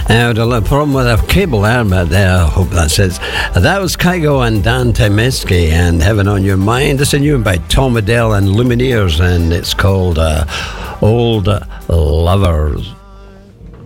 The problem with a cable there, but I hope that's it. That was Kygo and Dan Tymiski and Heaven on Your Mind. It's a new one by Tom Adele and Lumineers, and it's called Old Lovers.